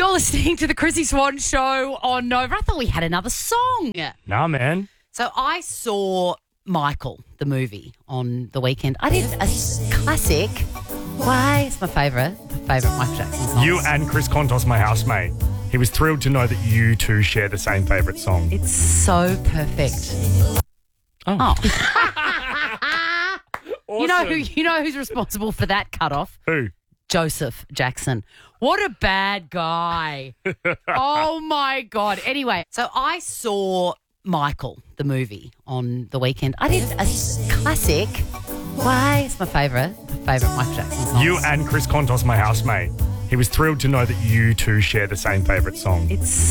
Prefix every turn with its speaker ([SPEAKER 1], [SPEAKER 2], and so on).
[SPEAKER 1] You're listening to the Chrissy Swan Show on Nova. I thought we had another song. Yeah.
[SPEAKER 2] Nah, man.
[SPEAKER 1] So I saw Michael, the movie, on the weekend. I did a classic. Why? It's my favourite Michael Jackson song.
[SPEAKER 2] You and Chris Kontos, my housemate. He was thrilled to know that you two share the same favourite song.
[SPEAKER 1] It's so perfect. Oh.
[SPEAKER 2] Awesome.
[SPEAKER 1] You know who's responsible for that cutoff?
[SPEAKER 2] Who?
[SPEAKER 1] Joseph Jackson. What a bad guy. Oh, my God. Anyway, so I saw Michael, the movie, on the weekend. I did a classic. Why? It's my favourite Michael Jackson song.
[SPEAKER 2] You and Chris Kontos, my housemate. He was thrilled to know that you two share the same favourite song.
[SPEAKER 1] It's